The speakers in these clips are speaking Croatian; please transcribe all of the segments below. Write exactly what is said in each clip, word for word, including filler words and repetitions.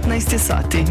devetnaest je sati.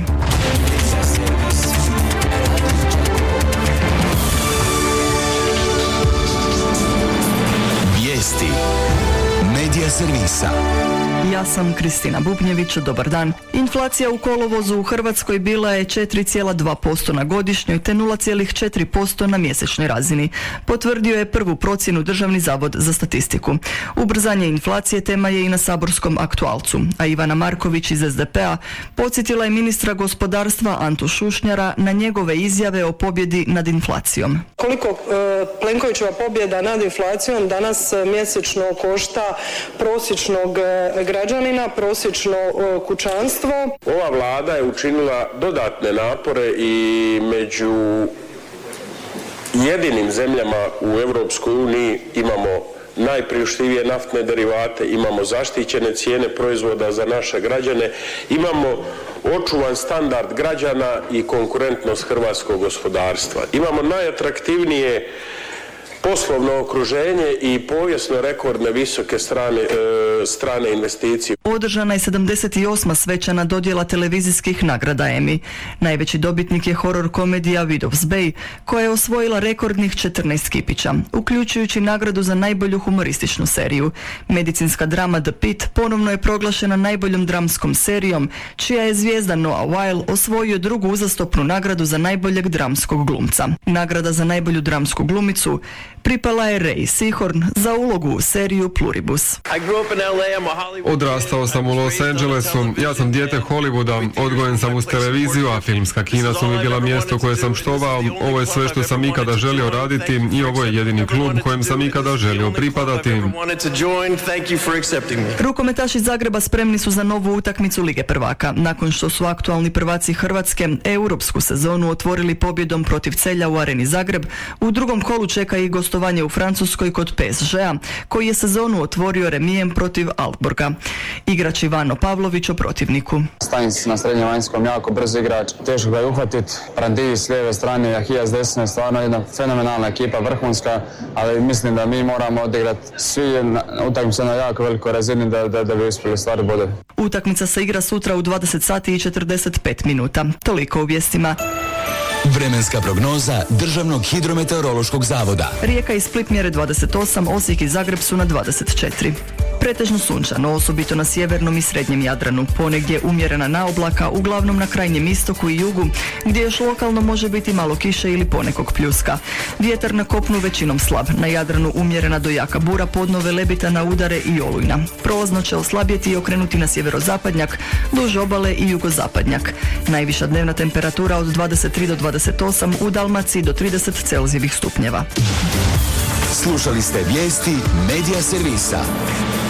Vijesti Medija servisa. Ja sam Kristina Bubnjević, dobar dan. Inflacija u kolovozu u Hrvatskoj bila je četiri zarez dva posto na godišnjoj te nula zarez četiri posto na mjesečnoj razini. Potvrdio je prvu procjenu Državni zavod za statistiku. Ubrzanje inflacije tema je i na saborskom aktualcu, a Ivana Marković iz es de pe a podsjetila je ministra gospodarstva Antu Šušnjara na njegove izjave o pobjedi nad inflacijom. Koliko e, Plenkovićeva pobjeda nad inflacijom danas mjesečno košta prosječnog e, građanina, prosječno e, kućanstvo? Ova vlada je učinila dodatne napore i među jedinim zemljama u Europskoj uniji imamo najpriuštivije naftne derivate, imamo zaštićene cijene proizvoda za naše građane, imamo očuvan standard građana i konkurentnost hrvatskog gospodarstva. Imamo najatraktivnije poslovno okruženje i povijesno rekordne visoke strane, e, strane investicije. Održana je sedamdeset osma svečana dodjela televizijskih nagrada Emmy. Najveći dobitnik je horor komedija Widow's Bay, koja je osvojila rekordnih četrnaest kipića, uključujući nagradu za najbolju humorističnu seriju. Medicinska drama The Pitt ponovno je proglašena najboljom dramskom serijom, čija je zvijezda Noah Wyle osvojio drugu uzastopnu nagradu za najboljeg dramskog glumca. Nagrada za najbolju dramsku glumicu pripala je Ray Seahorn za ulogu u seriju Pluribus. Odrastao sam u Los Angelesu, ja sam dijete Hollywooda, odgojen sam uz televiziju, a filmska kina su mi bila mjesto koje sam štovao. Ovo je sve što sam ikada želio raditi i ovo je jedini klub kojem sam ikada želio pripadati. Rukometaši Zagreba spremni su za novu utakmicu Lige prvaka. Nakon što su aktualni prvaci Hrvatske europsku sezonu otvorili pobjedom protiv Celja u Areni Zagreb, u drugom kolu čeka i gostovanje u Francuskoj kod pe es že a, koji je sezonu otvorio remijem protiv Altborga. Igrač Ivano Pavlović o protivniku. Stanjic na srednjem vanjskom, jako brzo igrač, teško ga je uhvatiti. Randivi s lijeve strane, Jahija s desne, stvarno jedna fenomenalna ekipa, vrhunska, ali mislim da mi moramo odigrati svi utakmice na jako velikoj razini da, da, da bi uspjeli stvari bolje. Utakmica se igra sutra u dvadeset sati i četrdeset pet minuta. Toliko u vijestima. Vremenska prognoza Državnog hidrometeorološkog zavoda. Rijeka i Split mjere dvadeset osam, Osijek i Zagreb su na dvadeset četiri. Pretežno sunčano, osobito na sjevernom i srednjem Jadranu. Ponegdje umjerena naoblaka, uglavnom na krajnjem istoku i jugu, gdje još lokalno može biti malo kiše ili ponekog pljuska. Vjetar na kopnu većinom slab, na Jadranu umjerena do jaka bura, podnove lebita na udare i olujna. Prolazno će oslabjeti i okrenuti na sjeverozapadnjak, duž obale i jugozapadnjak. Najviša dnevna temperatura od dvadeset tri do dvadeset osam, u Dalmaciji do trideset celzijevih stupnjeva. Slušali ste vijesti Medija servisa.